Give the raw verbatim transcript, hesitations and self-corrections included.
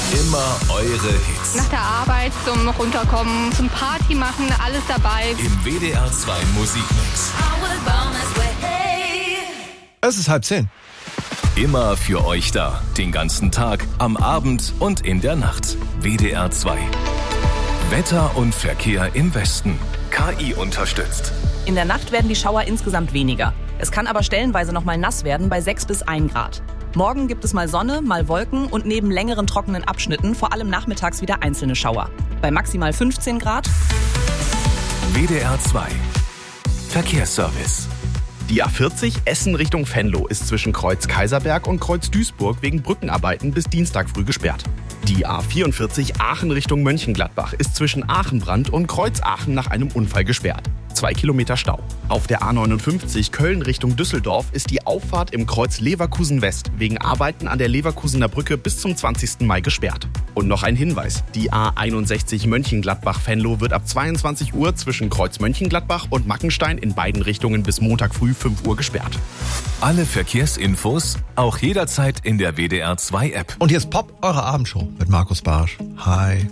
Immer eure Hits. Nach der Arbeit zum Runterkommen, zum Party machen, alles dabei. Im W D R zwei Musikmix. Es ist halb zehn. Immer für euch da. Den ganzen Tag, am Abend und in der Nacht. W D R zwei. Wetter und Verkehr im Westen. K I unterstützt. In der Nacht werden die Schauer insgesamt weniger. Es kann aber stellenweise noch mal nass werden bei sechs bis ein Grad. Morgen gibt es mal Sonne, mal Wolken und neben längeren trockenen Abschnitten vor allem nachmittags wieder einzelne Schauer. Bei maximal fünfzehn Grad. W D R zwei. Verkehrsservice. Die A vierzig Essen Richtung Venlo ist zwischen Kreuz Kaiserberg und Kreuz Duisburg wegen Brückenarbeiten bis Dienstag früh gesperrt. Die A vierundvierzig Aachen Richtung Mönchengladbach ist zwischen Aachenbrand und Kreuz Aachen nach einem Unfall gesperrt. Zwei Kilometer Stau. Auf der A neunundfünfzig Köln Richtung Düsseldorf ist die Auffahrt im Kreuz Leverkusen West wegen Arbeiten an der Leverkusener Brücke bis zum zwanzigsten Mai gesperrt. Und noch ein Hinweis. Die A einundsechzig Mönchengladbach-Venlo wird ab zweiundzwanzig Uhr zwischen Kreuz Mönchengladbach und Mackenstein in beiden Richtungen bis Montag früh fünf Uhr gesperrt. Alle Verkehrsinfos auch jederzeit in der W D R zwei App. Und jetzt Pop, eure Abendshow mit Markus Barsch. Hi.